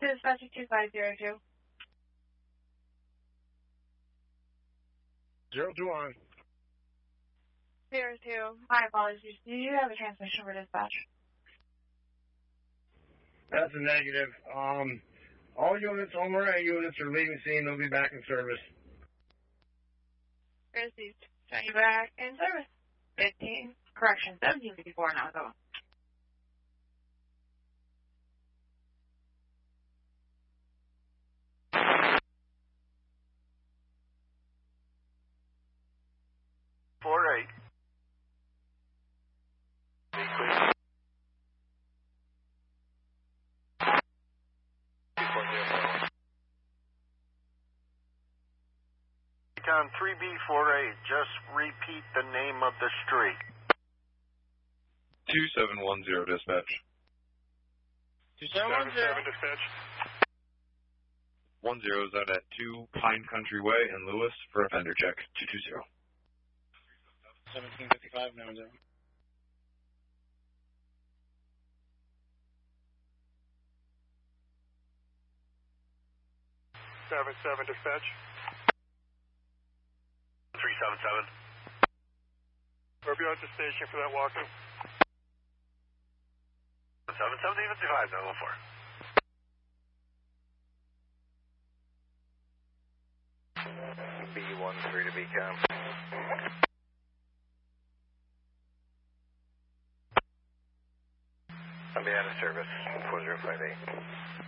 Dispatcher 2502. 021. 02. My apologies. Do you have a transmission for dispatch? That's a negative. All units, all Maria units are leaving scene. They'll be back in service. Received. Turn you back in service. 1754 now, though. On 3B48, just repeat the name of the street. 2710 dispatch. 2710 dispatch. 10 is out at 2 Pine Country Way in Lewis for a fender check. 220. 1755 now, 0. 77 dispatch. 377. We'll be at the station for that walking. 1755, 914. B13 to BCAM. I'll be out of service, 4058.